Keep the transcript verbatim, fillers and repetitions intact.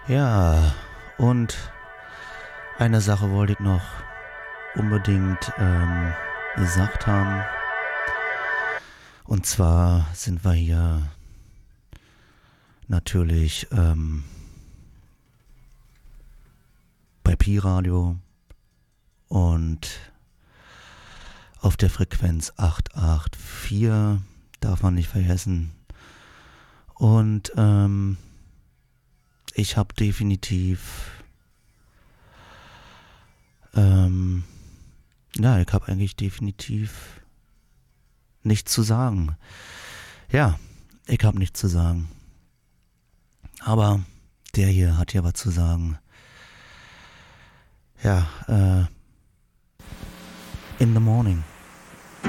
Ja, und eine Sache wollte ich noch unbedingt ähm, gesagt haben. Und zwar sind wir hier natürlich ähm, bei Pi Radio und auf der Frequenz acht acht vier, darf man nicht vergessen. Und ähm, ich habe definitiv, ähm, ja, ich habe eigentlich definitiv nichts zu sagen. Ja, ich habe nichts zu sagen. Aber der hier hat ja was zu sagen. Ja, äh, in the morning.